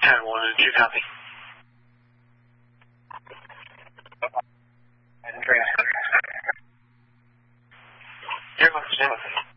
10, 1 and 2 copy. Here goes Timothy.